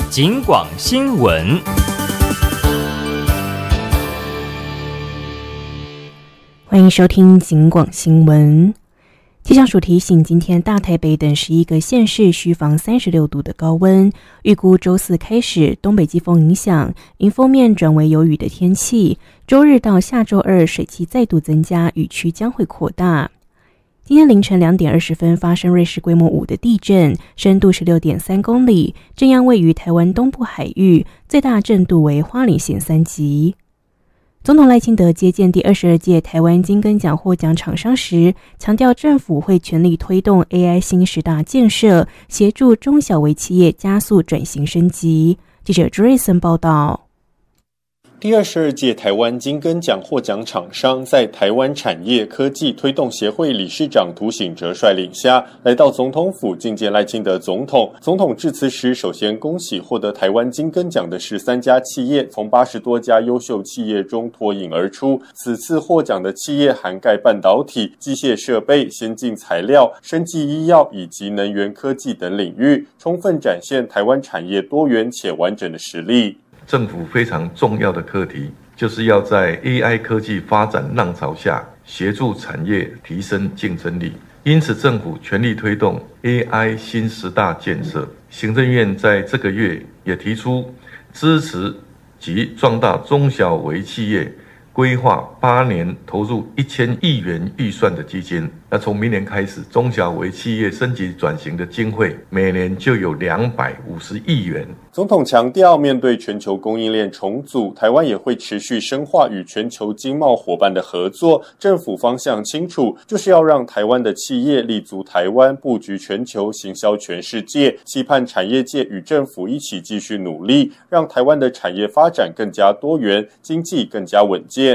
警广新闻。 欢迎收听警广新闻。气象署提醒，今天大台北等11个县市需防36度的高温，预估周四开始东北季风影响，迎风面转为有雨的天气，周日到下周二水汽再度增加，雨区将会扩大。今天凌晨2点20分发生瑞士规模5的地震，深度16.3公里，震央位于台湾东部海域，最大震度为花莲县3级。总统赖清德接见第22届台湾金根奖获奖厂商时，强调政府会全力推动 AI 新10大建设，协助中小微企业加速转型升级。记者 Jason 报道。 第22届台湾金根奖获奖厂商在台湾产业科技推动协会理事长涂醒哲率领下，来到总统府觐见赖清德总统。总统致辞时，首先恭喜获得台湾金根奖的13家企业，从80多家优秀企业中脱颖而出。此次获奖的企业涵盖半导体、机械设备、先进材料、生技医药以及能源科技等领域，充分展现台湾产业多元且完整的实力。 政府非常重要的课题，就是要在 AI 科技发展浪潮下，协助产业提升竞争力。因此，政府全力推动 AI 新10大建设。行政院在这个月也提出支持及壮大中小微企业，规划8年投入1000亿元预算的基金。那从明年开始，中小微企业升级转型的经费每年就有250亿元。 总统强调，面对全球供应链重组，台湾也会持续深化与全球经贸伙伴的合作。政府方向清楚，就是要让台湾的企业立足台湾，布局全球，行销全世界。期盼产业界与政府一起继续努力，让台湾的产业发展更加多元，经济更加稳健。